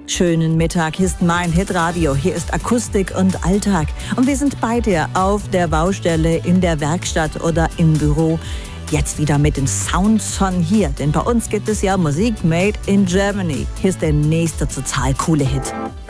Schönen Mittag, hier ist mein Hitradio, hier ist Akustik und Alltag. Und wir sind bei dir auf der Baustelle, in der Werkstatt oder im Büro. Jetzt wieder mit den Sounds von hier, denn bei uns gibt es ja Musik made in Germany. Hier ist der nächste total coole Hit.